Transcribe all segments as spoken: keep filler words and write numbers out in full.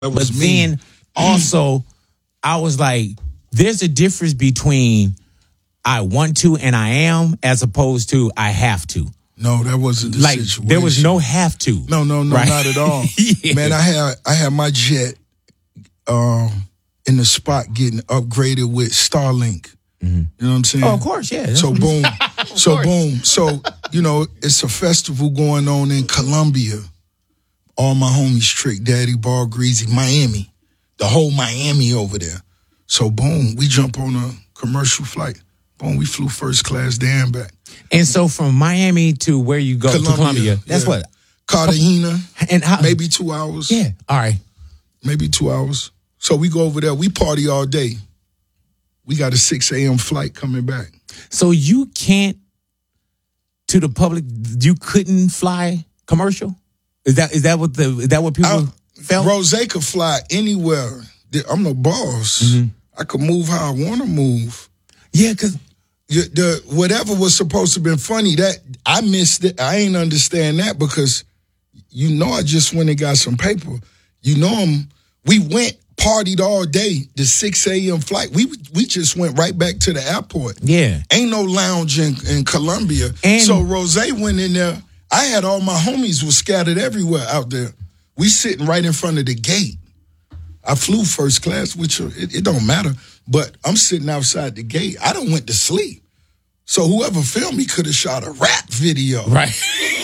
But me. then also, I was like, there's a difference between I want to and I am as opposed to I have to. No, that wasn't the like, situation. There was no have to. No, no, no, right? not at all. yeah. Man, I had I had my jet um, in the spot getting upgraded with Starlink. Mm-hmm. You know what I'm saying? Oh, of course, yeah. So boom. so boom. So, you know, it's a festival going on in Colombia. All my homies, Trick Daddy, Ball Greasy, Miami. The whole Miami over there. So boom, we jump on a commercial flight. Boom, we flew first class there and back. And so from Miami to where you go Colombia, to Colombia, that's yeah. what? Cartagena. And how, maybe two hours. Yeah, all right. Maybe two hours. So we go over there. We party all day. We got a six a.m. flight coming back. So you can't, to the public, you couldn't fly commercial? Is that is that what the is that what people I, felt? Rose could fly anywhere. I'm the boss. Mm-hmm. I could move how I want to move. Yeah, because the, the whatever was supposed to have been funny, that I missed it. I ain't understand that because you know I just went and got some paper. You know I'm, we went, partied all day, the six a.m. flight. We we just went right back to the airport. Yeah. Ain't no lounge in, in Colombia. And so Rose went in there. I had all my homies was scattered everywhere out there. We sitting right in front of the gate. I flew first class, which it, it don't matter, but I'm sitting outside the gate. I done went to sleep. So whoever filmed me could have shot a rap video. Right.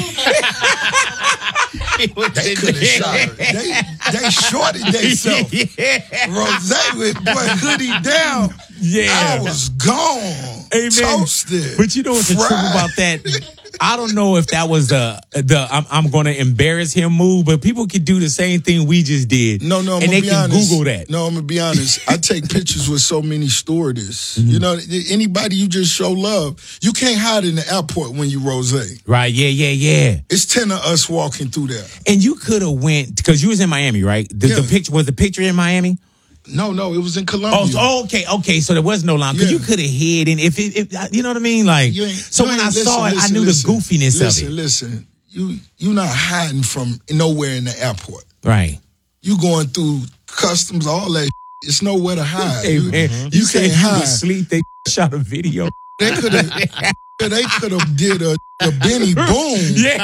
They could have shot her. They, they shorted themselves. Yeah. Rose with boy hoodie down. Yeah. I was gone. Amen. Toasted. But you know what's the truth about that? I don't know if that was the the I'm, I'm going to embarrass him move, but people could do the same thing we just did. No, no, I'm and they be can honest. Google that. No, I'm gonna be honest. I take pictures with so many stewardess. Mm-hmm. You know, anybody you just show love. You can't hide in the airport when you Rose. Right? Yeah, yeah, yeah. It's ten of us walking through there. And you could have went because you was in Miami, right? The, yeah. the picture was the picture in Miami. No, no, it was in Colombia. Oh, so, okay, okay. So there was no line because yeah. you could have hid, and if, it, if you know what I mean, like. So when I listen, saw it, listen, I knew listen, the goofiness listen, of it. Listen, listen. You you not hiding from nowhere in the airport. Right. You going through customs, all that. It's nowhere to hide. Hey, you man, you, you can't hide. hide. You sleep. They shot a video. They could have. They could have did a, a Benny Boom. Yeah.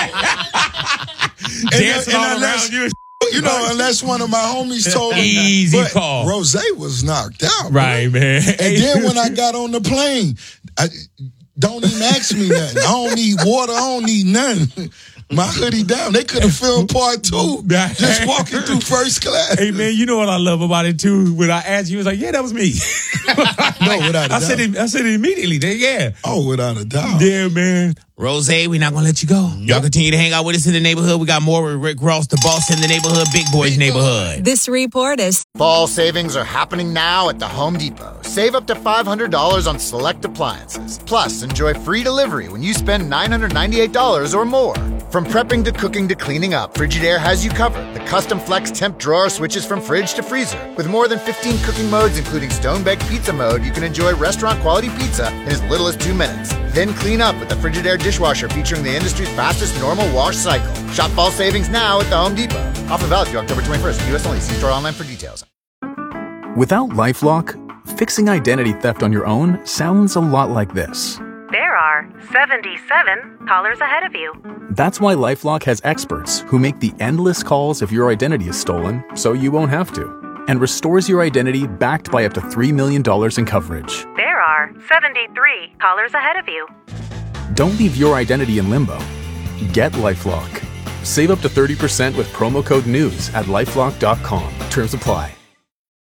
and, Dancing and all unless, around you. You know, unless one of my homies told me. Easy but call. Rose was knocked out. Right, bro. man. And then when I got on the plane, I, don't even ask me nothing. I don't need water. I don't need nothing. My hoodie down. They could have filmed part two. Just walking through first class. Hey, man, you know what I love about it, too? When I asked you, he was like, yeah, that was me. No, without a I doubt. Said it, I said it immediately. They, yeah. Oh, without a doubt. Yeah, man. Rose, we're not going to let you go. Y'all continue to hang out with us in the neighborhood. We got more with Rick Ross, the boss in the neighborhood, Big Boys neighborhood. This report is... Fall savings are happening now at the Home Depot. Save up to five hundred dollars on select appliances. Plus, enjoy free delivery when you spend nine hundred ninety-eight dollars or more. From prepping to cooking to cleaning up, Frigidaire has you covered. The custom flex temp drawer switches from fridge to freezer. With more than fifteen cooking modes, including stone-baked pizza mode, you can enjoy restaurant-quality pizza in as little as two minutes. Then clean up with the Frigidaire dishwasher featuring the industry's fastest normal wash cycle. Shop fall savings now at the Home Depot. Offer valid through October twenty-first. U S only. See store online for details. Without LifeLock, fixing identity theft on your own sounds a lot like this. There are seventy-seven callers ahead of you. That's why LifeLock has experts who make the endless calls if your identity is stolen so you won't have to, and restores your identity backed by up to three million dollars in coverage. There are seventy-three callers ahead of you. Don't leave your identity in limbo. Get LifeLock. Save up to thirty percent with promo code NEWS at lifelock dot com. Terms apply.